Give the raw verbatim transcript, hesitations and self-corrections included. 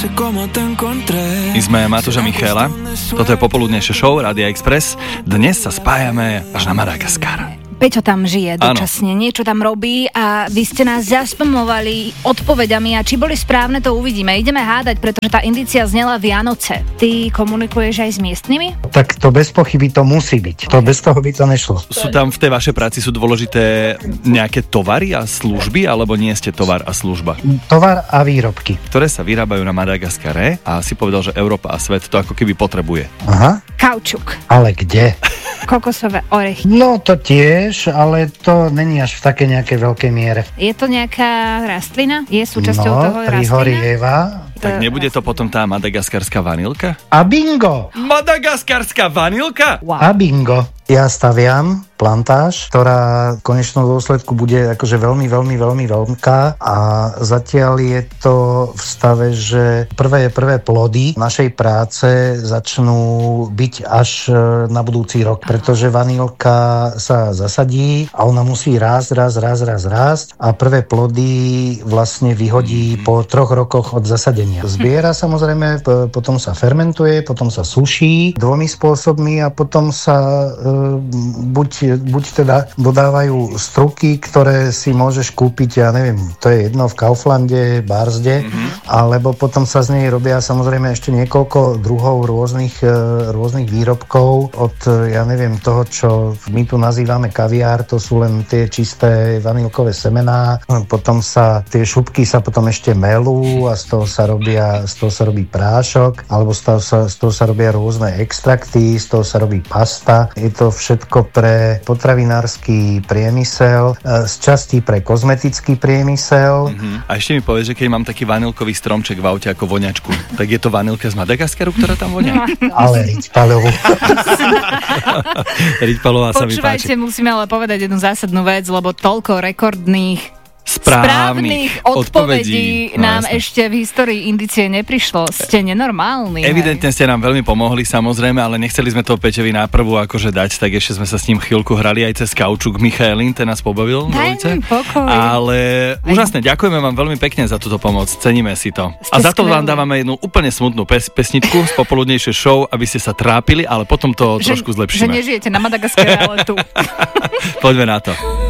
My sme Matúš a Michaela, toto je popoludnejšie show Rádia Express. Dnes sa spájame až na Madagaskar. Peťo tam žije dočasne, ano. Niečo tam robí a vy ste nás zaspamovali odpoveďami a či boli správne, to uvidíme. Ideme hádať, pretože tá indícia znela Vianoce. Ty komunikuješ aj s miestnymi? Tak to bez pochyby to musí byť. To bez toho by to nešlo. Sú tam v tej vašej práci sú dôležité nejaké tovary a služby, alebo nie ste tovar a služba? Tovar a výrobky. Ktoré sa vyrábajú na Madagaskare a si povedal, že Európa a svet to ako keby potrebuje. Aha. Kaučuk. Ale kde? Kokosové orechy. No to tiež, ale to není až v také nejakej veľkej miere. Je to nejaká rastlina? Je súčasťou no, toho rastlina? No, Horieva. Tak nebude to potom tá madagaskarská vanilka? A bingo! Madagaskarská vanilka? Wow. A bingo. Ja staviam plantáž, ktorá v konečnom dôsledku bude akože veľmi, veľmi, veľmi veľká a zatiaľ je to v stave, že prvé, prvé plody našej práce začnú byť až na budúci rok, pretože vanilka sa zasadí a ona musí rásť, rásť, rásť, rásť, rásť a prvé plody vlastne vyhodí mm-hmm. po troch rokoch od zasadenia. Zbiera samozrejme, potom sa fermentuje, potom sa suší dvomi spôsobmi a potom sa buď, buď teda dodávajú struky, ktoré si môžeš kúpiť, ja neviem, to je jedno v Kauflande, Barzde, mm-hmm. alebo potom sa z nej robia samozrejme ešte niekoľko druhov rôznych, rôznych výrobkov od, ja neviem, toho, čo my tu nazývame kaviár, to sú len tie čisté vanilkové semená, potom sa tie šupky sa potom ešte melú a z toho sa robia, z toho sa robí prášok, alebo z toho sa, z toho sa robia rôzne extrakty, z toho sa robí pasta. Je to všetko pre potravinársky priemysel, z časti pre kozmetický priemysel. Uh-huh. A ešte mi povedz, že keď mám taký vanilkový stromček v aute ako voňačku, tak je to vanilka z Madagaskaru, ktorá tam vonia? Ale riťpalovú. Riťpalová sa mi páči. Počúvajte, musíme ale povedať jednu zásadnú vec, lebo toľko rekordných správnych, správnych odpovedí, odpovedí no, nám jasne. ešte v histórii indície neprišlo. Ste nenormálni. Evidentne hej. ste nám veľmi pomohli, samozrejme, ale nechceli sme toho Peťovi náprvu akože dať, tak ešte sme sa s ním chvíľku hrali aj cez kaučuk. Michaelin, ten nás pobavil. Daj mi pokoj. Ale aj. Úžasné, ďakujeme vám veľmi pekne za túto pomoc, ceníme si to. Ste a za to skvelé. Vám dávame jednu úplne smutnú pes- pesničku z popoludnejšej show, aby ste sa trápili, ale potom to že, trošku zlepšíme. Že nežijete na Madagaskare, ale tu. Poďme na to.